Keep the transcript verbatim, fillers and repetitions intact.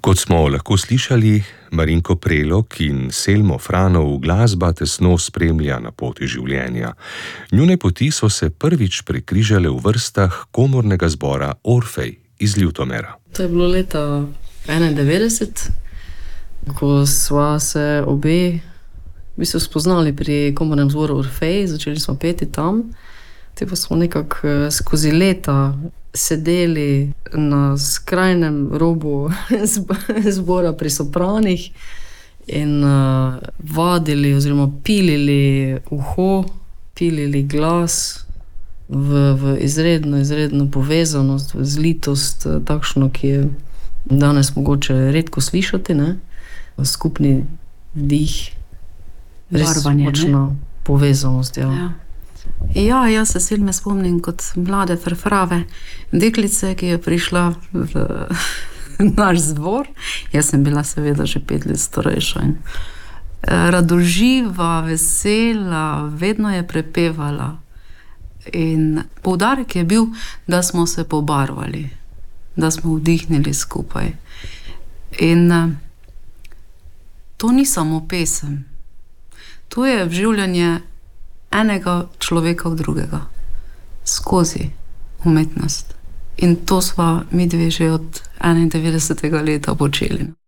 Kot smo lahko slišali, Marinko Prelog in Selmo Franov glasba tesno spremlja na poti življenja. Njune poti so se prvič prekrižale v vrstah komornega zbora Orfej iz Ljutomera. To je bilo leta enaindevetdeset, ko sva se obe v bistvu spoznali pri komornem zboru Orfej, začeli smo peti tam. Te pa smo nekako skozi leta sedeli na skrajnem robu zbora pri sopranih in uh, vadili oziroma pilili uho, pilili glas v, v izredno, izredno povezanost, v zlitost, takšno, ki je danes mogoče redko slišati, ne? Skupni dih, res močna povezanost, ja. Ja. Ja, jaz se Selme spomnim kot mlade frfrave deklice, ki je prišla v naš zbor. Jaz sem bila seveda že pet let starejša in radoživa, vesela, vedno je prepevala. In poudarek je bil, da smo se pobarvali, da smo vdihnili skupaj. In to ni samo pesem, to je vživljanje enega človeka v drugega, skozi umetnost. In to sva mi dve že od enaindevetdesetega leta počeli.